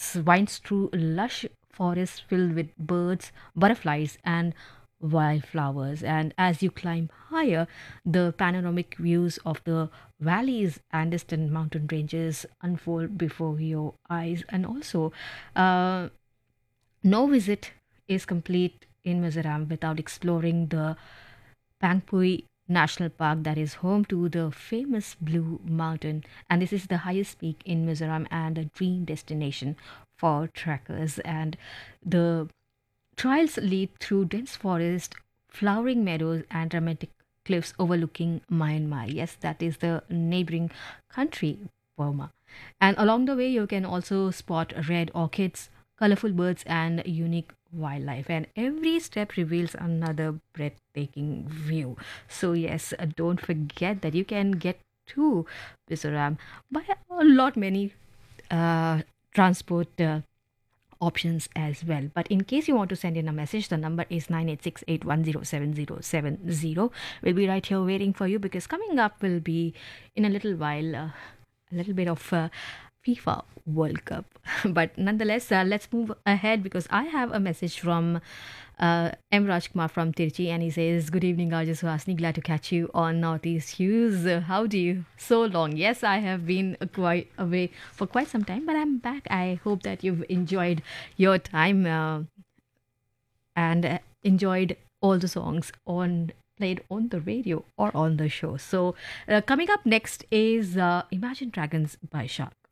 winds through lush forests filled with birds, butterflies, and wildflowers. And as you climb higher, the panoramic views of the valleys and distant mountain ranges unfold before your eyes. And also, uh, no visit is complete in Mizoram without exploring the Pangpui National Park, that is home to the famous Blue Mountain. And this is the highest peak in Mizoram and a dream destination for trekkers. And the trails lead through dense forest, flowering meadows, and dramatic cliffs overlooking Myanmar. Yes, that is the neighboring country, Burma. And along the way, you can also spot red orchids, colorful birds, and unique wildlife. And every step reveals another breathtaking view. So, yes, don't forget that you can get to Mizoram by a lot many transport options as well. But in case you want to send in a message, the number is 98681077070. We'll be right here waiting for you because coming up will be in a little while a little bit of FIFA World Cup. But nonetheless, let's move ahead because I have a message from M. Rajkumar from Tirchi, and he says, "Good evening, Arju Suhasini. Glad to catch you on Northeast Hughes. How do you? So long. Yes, I have been quite away for quite some time, but I'm back. I hope that you've enjoyed your time and enjoyed all the songs on played on the radio or on the show. So, coming up next is Imagine Dragons by Shark."